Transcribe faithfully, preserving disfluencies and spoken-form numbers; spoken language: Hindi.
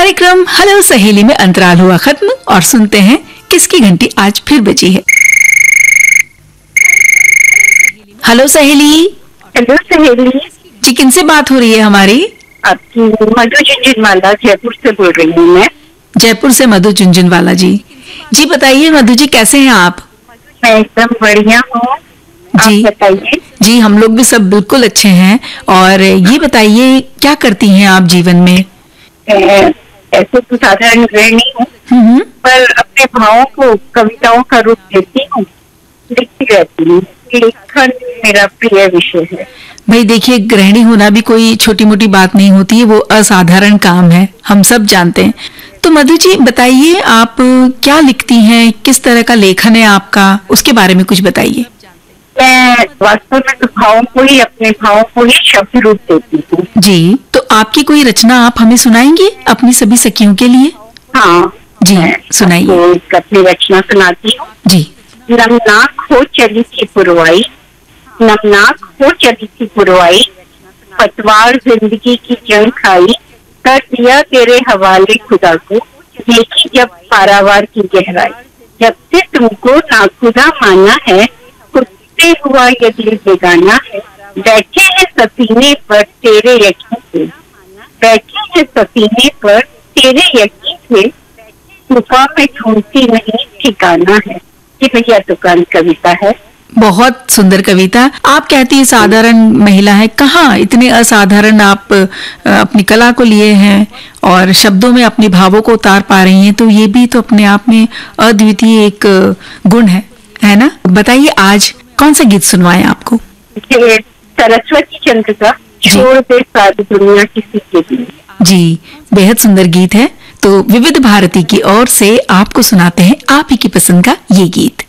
कार्यक्रम हेलो सहेली में अंतराल हुआ खत्म और सुनते हैं किसकी घंटी आज फिर बजी है। हेलो सहेली। हेलो सहेली जी, किनसे बात हो रही है हमारी? आपकी मधु झुंझुनवाला जयपुर से बोल रही हूँ मैं। जयपुर से मधु झुंझुनवाला जी। जी बताइए मधु जी, कैसे हैं आप? मैं एकदम बढ़िया हूँ, जी बताइए। जी हम लोग भी सब बिल्कुल अच्छे हैं। और ये बताइए क्या करती हैं आप जीवन में? ऐसे तो साधारण गृहिणी हूँ, पर अपने भावों को कविताओं का रूप देती हूँ, लिखती रहती हूँ। लेखन मेरा प्रिय विषय है। भाई देखिए, गृहिणी होना भी कोई छोटी मोटी बात नहीं होती है, वो असाधारण काम है, हम सब जानते हैं। तो मधु जी बताइए, आप क्या लिखती हैं, किस तरह का लेखन है आपका, उसके बारे में कुछ बताइए। मैं वास्तव में तो भावों को ही, अपने भावों को ही शब्द रूप देती हूँ। जी, तो आपकी कोई रचना आप हमें सुनाएंगे अपनी सभी सखियों के लिए? हाँ जी सुनाइए। अपनी रचना सुनाती हूँ। जी। नमनाक हो चली थी पुरवाई, नमनाक हो चली थी पुरवाई, पतवार जिंदगी की जंग खाई, कर दिया तेरे हवाले खुदा को, देखी जब पारावार की गहराई। जब से तुमको नाखुदा माना है, कुत्ते हुआ ये दिल बेगाना है, बैठे हैं सफीने पर तेरे यकीन से, बैठे हैं सफीने पर तेरे यकीन से, गुफा में ढूंढती नहीं ठिकाना है। ये भैया दुकान कविता है। बहुत सुंदर कविता। आप कहती है साधारण महिला है, कहाँ इतने असाधारण आप अपनी कला को लिए हैं और शब्दों में अपने भावों को उतार पा रही हैं, तो ये भी तो अपने आप में अद्वितीय एक गुण है, है ना? बताइए आज कौन सा गीत सुनवाएं आपको? सरस्वती चंद्र का छोड़ दे सारी दुनिया किसी के लिए। जी बेहद सुंदर गीत है। तो विविध भारती की ओर से आपको सुनाते हैं आप ही की पसंद का ये गीत।